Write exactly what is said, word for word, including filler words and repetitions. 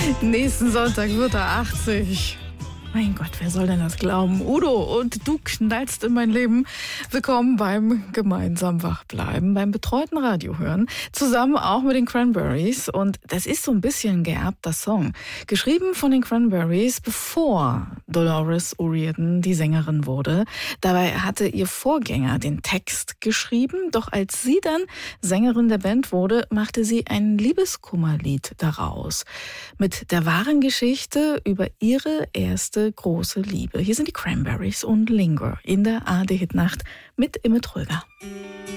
Nächsten Sonntag wird er achtzig. Mein Gott, wer soll denn das glauben? Udo, und du knallst in mein Leben. Willkommen beim gemeinsam Wachbleiben, beim betreuten Radiohören. Zusammen auch mit den Cranberries. Und das ist so ein bisschen ein geerbter Song. Geschrieben von den Cranberries, bevor Dolores O'Riordan die Sängerin wurde. Dabei hatte ihr Vorgänger den Text geschrieben. Doch als sie dann Sängerin der Band wurde, machte sie ein Liebeskummerlied daraus. Mit der wahren Geschichte über ihre erste große Liebe. Hier sind die Cranberries und Linger in der A R D-Hitnacht mit Imme Tröger.